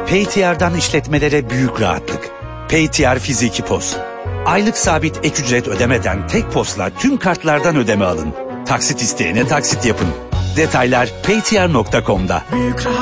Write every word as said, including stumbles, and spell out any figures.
Paytr'dan işletmelere büyük rahatlık. Paytr Fiziki Pos. Aylık sabit ek ücret ödemeden tek posla tüm kartlardan ödeme alın. Taksit isteyene taksit yapın. Detaylar paytr nokta com'da.